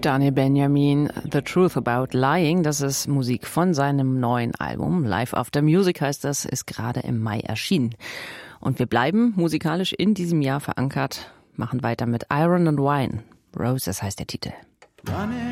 Daniel Benjamin, The Truth About Lying, das ist Musik von seinem neuen Album. Live After Music heißt das, ist gerade im Mai erschienen. Und wir bleiben musikalisch in diesem Jahr verankert, machen weiter mit Iron and Wine. Roses heißt der Titel.